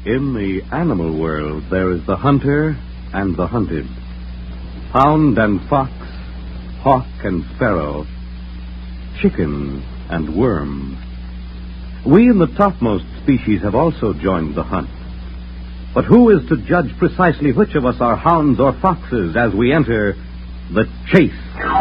In the animal world, there is the hunter and the hunted. Hound and fox, hawk and sparrow, chicken and worm. We in the topmost species have also joined the hunt. But who is to judge precisely which of us are hounds or foxes as we enter the chase?